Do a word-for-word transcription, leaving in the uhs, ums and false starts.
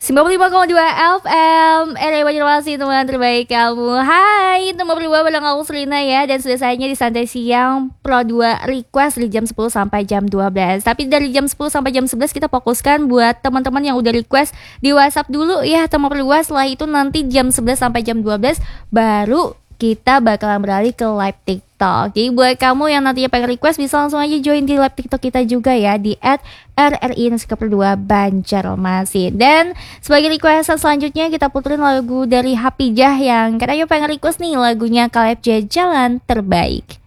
sembilan puluh lima koma dua F M R A Banjarmasin, teman terbaik kamu. Hai teman berdua, bareng aku Selina ya. Dan sudah saatnya di Santai Siang Pro dua Request dari jam sepuluh sampai jam dua belas. Tapi dari jam sepuluh sampai jam sebelas kita fokuskan buat teman-teman yang udah request di WhatsApp dulu ya teman berdua. Setelah itu nanti jam sebelas sampai jam dua belas baru kita bakalan beralih ke live TikTok. Jadi buat kamu yang nantinya pengen request bisa langsung aja join di live TikTok kita juga ya di et R R I underscore dua Banjarmasin. Dan sebagai requestan selanjutnya kita puterin lagu dari Hapijah yang katanya pengen request nih lagunya Kaleb J Jalan Terbaik.